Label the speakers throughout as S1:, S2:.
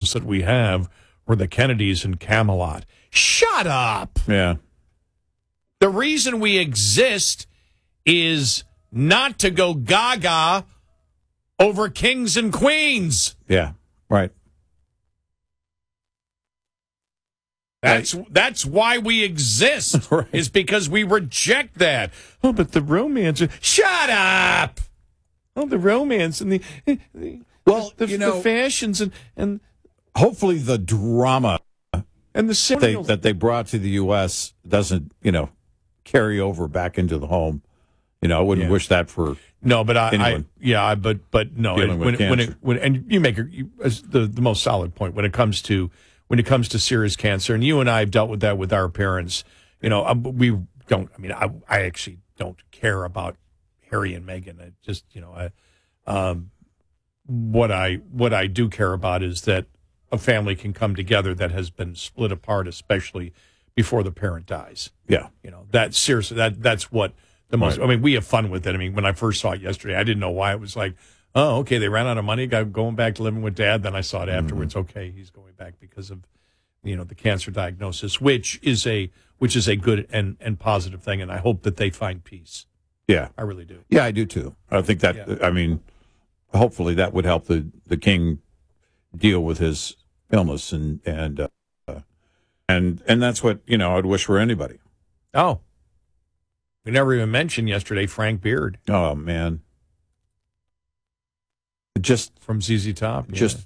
S1: relatives that we have were the Kennedys and Camelot. Shut up!
S2: Yeah.
S1: The reason we exist is not to go gaga over kings and queens.
S2: Yeah, right.
S1: That's why we exist,
S2: Right.
S1: is because we reject that. Oh, but the romance. Shut up! Oh, the romance and the fashions and
S2: hopefully the drama
S1: the ceremonials.
S2: that they brought to the U.S. doesn't, carry over back into the home. I wouldn't wish that for
S1: no, but
S2: anyone.
S1: But no.
S2: Dealing with cancer.
S1: And you make the most solid point when it comes to serious cancer, and you and I have dealt with that with our parents. We don't. I mean, I actually don't care about Harry and Meghan. I just, what I do care about is that a family can come together that has been split apart, especially before the parent dies.
S2: Yeah.
S1: That's seriously, that's what the most, right. I mean, we have fun with it. I mean, when I first saw it yesterday, I didn't know why. It was like, oh, okay, they ran out of money, going back to living with Dad. Then I saw it afterwards. Mm-hmm. Okay, he's going back because of, the cancer diagnosis, which is a good and positive thing. And I hope that they find peace.
S2: Yeah.
S1: I really do.
S2: Yeah, I do too. I think that, I mean, hopefully that would help the king deal with his illness and that's what, I'd wish for anybody.
S1: Oh. We never even mentioned yesterday Frank Beard.
S2: Oh, man. Just
S1: from ZZ Top. Yeah.
S2: Just,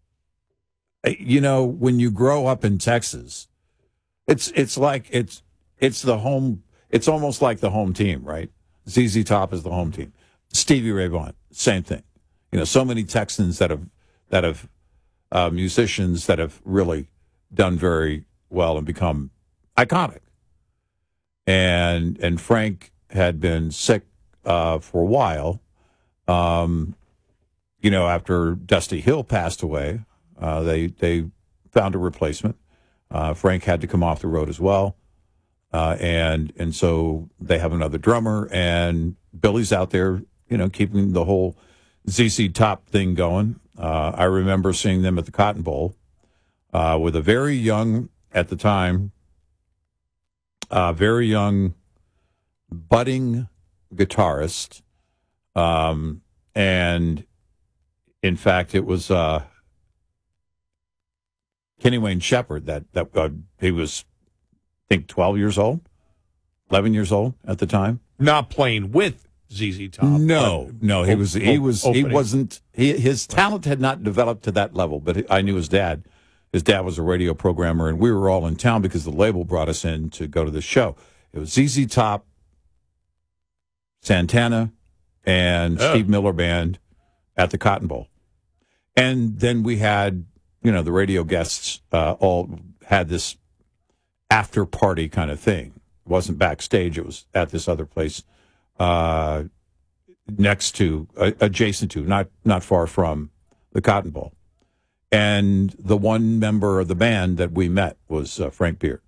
S2: when you grow up in Texas, it's like it's the home. It's almost like the home team, right? ZZ Top is the home team. Stevie Ray Vaughan, same thing. So many Texans that have musicians that have really done very well and become iconic. And Frank had been sick for a while. After Dusty Hill passed away, they found a replacement. Frank had to come off the road as well. And so they have another drummer, and Billy's out there, keeping the whole ZZ Top thing going. I remember seeing them at the Cotton Bowl with a very young, at the time, very young budding guitarist. And in fact, it was Kenny Wayne Shepherd that he was, I think, 12 years old, 11 years old at the time.
S1: Not playing with ZZ Top.
S2: No, his talent had not developed to that level, but I knew his dad. His dad was a radio programmer, and we were all in town because the label brought us in to go to the show. It was ZZ Top, Santana, and Steve Miller Band at the Cotton Bowl. And then we had, the radio guests all had this after party kind of thing. It wasn't backstage. It was at this other place adjacent to, not far from the Cotton Bowl. And the one member of the band that we met was Frank Beard.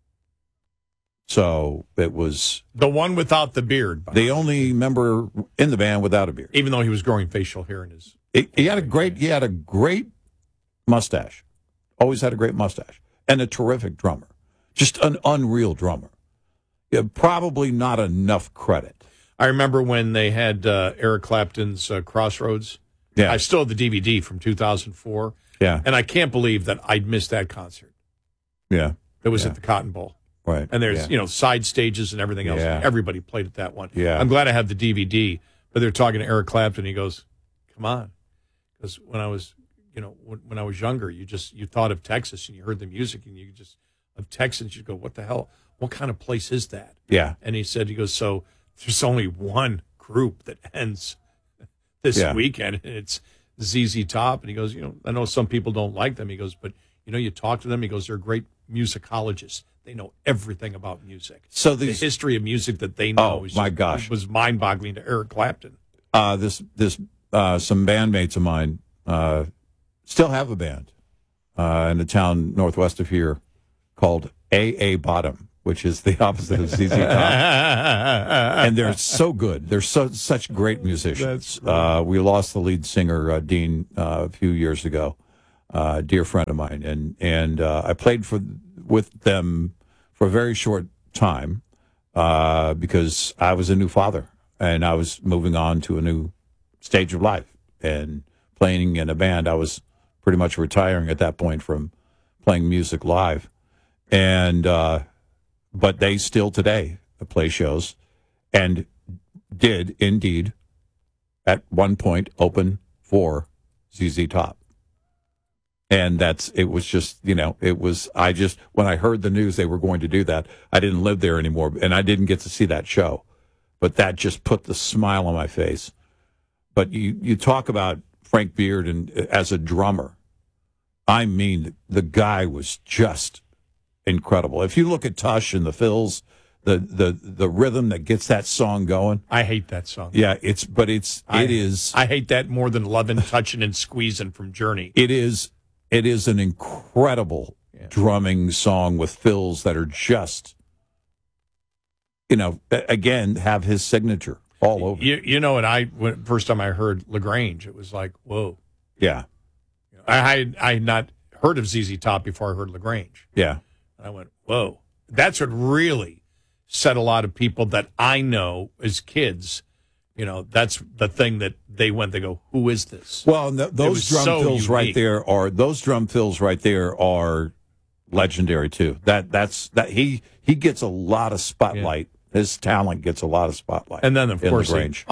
S2: So it was
S1: the one without the beard.
S2: The only member in the band without a beard,
S1: even though he was growing facial hair in his.
S2: He had a great mustache. Always had a great mustache, and a terrific drummer. Just an unreal drummer. Probably not enough credit.
S1: I remember when they had Eric Clapton's Crossroads.
S2: Yeah,
S1: I still have the DVD from 2004.
S2: Yeah,
S1: and I can't believe that I'd missed that concert.
S2: Yeah,
S1: it was at the Cotton Bowl.
S2: Right.
S1: And there's, side stages and everything else.
S2: Yeah.
S1: Everybody played at that one.
S2: Yeah.
S1: I'm glad I have the DVD. But they're talking to Eric Clapton. He goes, come on. Because when I was, when I was younger, you thought of Texas and you heard the music and of Texans, you go, what the hell? What kind of place is that?
S2: Yeah.
S1: And he goes, so there's only one group that ends this weekend, and it's ZZ Top. And he goes, I know some people don't like them. He goes, but, you talk to them. He goes, they're great musicologists. They know everything about music.
S2: So
S1: the history of music that they know was mind-boggling to Eric Clapton.
S2: Some bandmates of mine still have a band in a town northwest of here called A.A. Bottom, which is the opposite of ZZ Top. And they're so good. They're such great musicians.
S1: Right.
S2: We lost the lead singer, Dean, a few years ago. dear friend of mine, and I played with them for a very short time because I was a new father and I was moving on to a new stage of life and playing in a band. I was pretty much retiring at that point from playing music live, and but they still today play shows and did indeed at one point open for ZZ Top. And it was just, when I heard the news they were going to do that, I didn't live there anymore and I didn't get to see that show. But that just put the smile on my face. But you talk about Frank Beard and as a drummer, I mean, the guy was just incredible. If you look at Tush and the Phils, the rhythm that gets that song going.
S1: I hate that song.
S2: Yeah, it is.
S1: I hate that more than Lovin', Touchin', and Squeezin' from Journey.
S2: It is an incredible drumming song with fills that are just, again, have his signature all over.
S1: When first time I heard LaGrange, it was like, whoa.
S2: Yeah.
S1: I had not heard of ZZ Top before I heard LaGrange.
S2: Yeah.
S1: And I went, whoa. That's what really set a lot of people that I know as kids. That's the thing that they go, who is this?
S2: Well, those drum fills right there are legendary too. That he gets a lot of spotlight. Yeah. His talent gets a lot of spotlight.
S1: And then of course,
S2: LaGrange.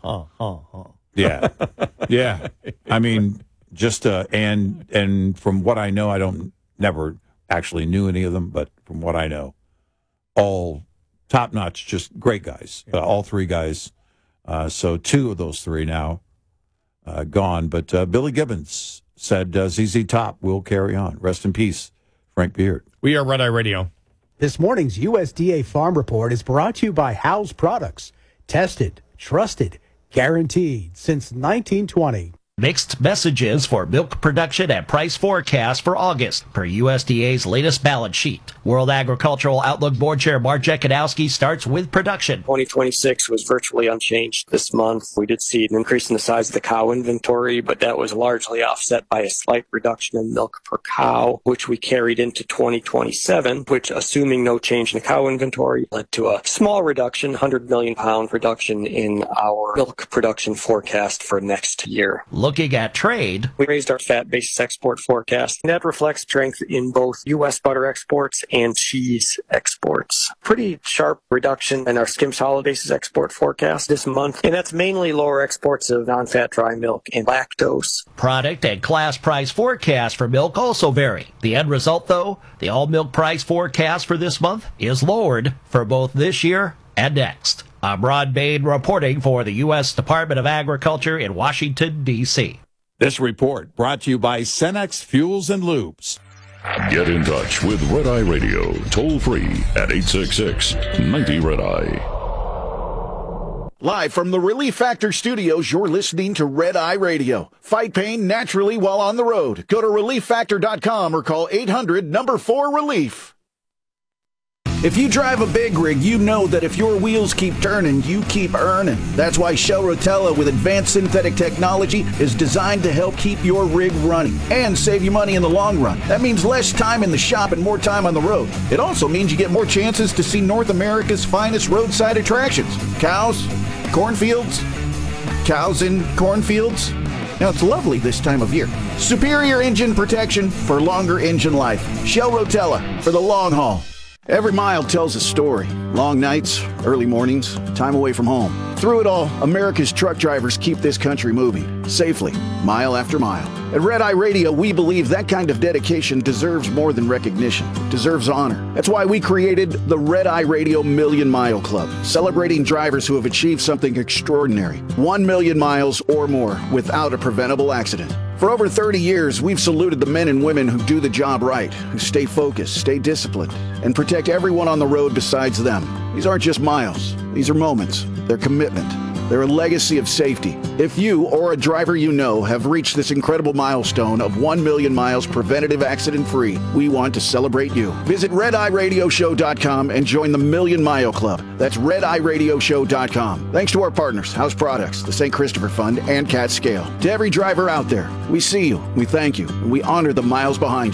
S1: Yeah,
S2: yeah. I mean, just and from what I know, I never actually knew any of them, but from what I know, all top notch, just great guys. All three guys. So two of those three now gone. But Billy Gibbons said ZZ Top will carry on. Rest in peace, Frank Beard.
S1: We are Red Eye Radio.
S3: This morning's USDA Farm Report is brought to you by Howes Products. Tested, trusted, guaranteed since 1920.
S4: Mixed messages for milk production and price forecast for August per USDA's latest balance sheet. World Agricultural Outlook Board Chair Mark Jekanowski starts with production.
S5: 2026 was virtually unchanged this month. We did see an increase in the size of the cow inventory, but that was largely offset by a slight reduction in milk per cow, which we carried into 2027, which, assuming no change in the cow inventory, led to a small reduction, 100 million pound reduction in our milk production forecast for next year.
S4: Looking at trade,
S5: we raised our fat basis export forecast. That reflects strength in both U.S. butter exports and cheese exports. Pretty sharp reduction in our skim solid basis export forecast this month, and that's mainly lower exports of non-fat dry milk and lactose.
S4: Product and class price forecast for milk also vary. The end result, though, the all milk price forecast for this month is lowered for both this year and next. I'm Ron Bain reporting for the U.S. Department of Agriculture in Washington, D.C.
S2: This report brought to you by Cenex Fuels and Lubes.
S6: Get in touch with Red Eye Radio, toll free at 866-90-RED-EYE.
S7: Live from the Relief Factor Studios, you're listening to Red Eye Radio. Fight pain naturally while on the road. Go to ReliefFactor.com or call 800-4-RELIEF. If you drive a big rig, you know that if your wheels keep turning, you keep earning. That's why Shell Rotella with advanced synthetic technology is designed to help keep your rig running and save you money in the long run. That means less time in the shop and more time on the road. It also means you get more chances to see North America's finest roadside attractions. Cows, cornfields, cows in cornfields. Now, it's lovely this time of year. Superior engine protection for longer engine life. Shell Rotella for the long haul. Every mile tells a story. Long nights, early mornings, time away from home. Through it all, America's truck drivers keep this country moving, safely, mile after mile. At Red Eye Radio, we believe that kind of dedication deserves more than recognition, deserves honor. That's why we created the Red Eye Radio Million Mile Club, celebrating drivers who have achieved something extraordinary. 1 million miles or more without a preventable accident. For over 30 years, we've saluted the men and women who do the job right, who stay focused, stay disciplined, and protect everyone on the road besides them. These aren't just miles. These are moments. They're commitment. They're a legacy of safety. If you or a driver you know have reached this incredible milestone of 1 million miles preventative accident-free, we want to celebrate you. Visit RedEyeRadioShow.com and join the Million Mile Club. That's RedEyeRadioShow.com. Thanks to our partners, House Products, the St. Christopher Fund, and Cat Scale. To every driver out there, we see you, we thank you, and we honor the miles behind you.